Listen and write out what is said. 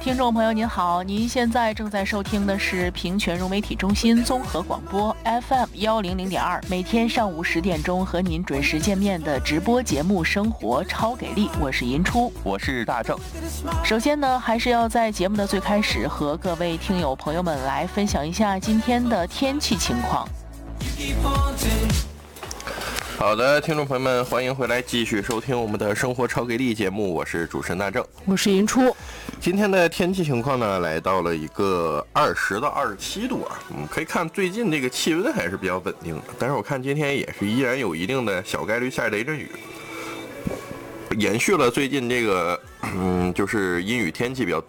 听众朋友您好，您现在正在收听的是平泉融媒体中心综合广播 FM100.2，每天上午10点钟和您准时见面的直播节目《生活超给力》，我是银初， 我是大正。 首先呢，还是要在节目的最开始和各位听友朋友们来分享一下今天的天气情况。 好的，听众朋友们，欢迎回来继续收听我们的生活超给力节目，我是主持人大正， 我是银初。 今天的天气情况呢，来到了一个20到27度啊。可以看最近这个气温还是比较稳定的，但是我看今天也是依然有一定的小概率下雷阵雨，延续了最近这个就是阴雨天气比较